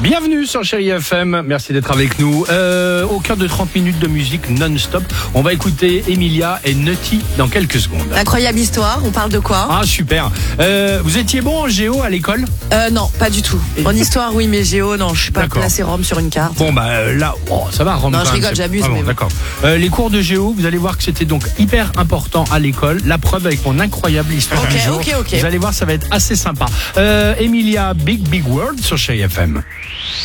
Bienvenue sur Chérie FM, merci d'être avec nous. Au cœur de 30 minutes de musique non-stop, on va écouter Emilia et Nutty dans quelques secondes. Incroyable histoire, on parle de quoi? Ah super. Vous étiez bon en géo à l'école? Non, pas du tout. En histoire, oui, mais géo, non, je suis pas placé Rome sur une carte. Bon bah là, ça va Rome. Non, je rigole, j'abuse. Ah bon, mais bon. d'accord. Les cours de géo, vous allez voir que c'était donc hyper important à l'école. La preuve avec mon incroyable histoire du jour. Ok. Vous allez voir, ça va être assez sympa. Emilia, Big World sur Chérie FM.